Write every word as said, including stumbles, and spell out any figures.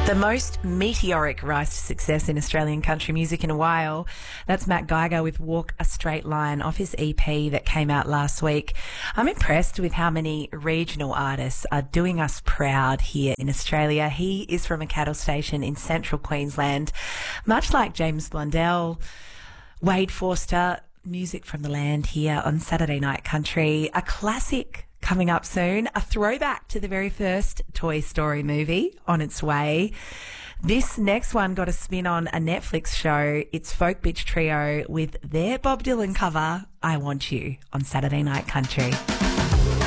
The most meteoric rise to success in Australian country music in a while. That's Matt Geiger with Walk a Straight Line off his E P that came out last week. I'm impressed with how many regional artists are doing us proud here in Australia. He is from a cattle station in central Queensland. Much like James Blundell, Wade Forster, music from the land here on Saturday Night Country. A classic coming up soon, a throwback to the very first Toy Story movie on its way. This next one got a spin on a Netflix show. It's Folk Bitch Trio with their Bob Dylan cover, I Want You, on Saturday Night Country.